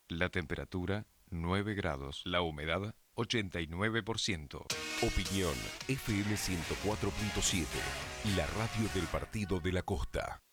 La temperatura 9 grados. La humedad 89%. Opinión FM 104.7, la radio del Partido de la Costa.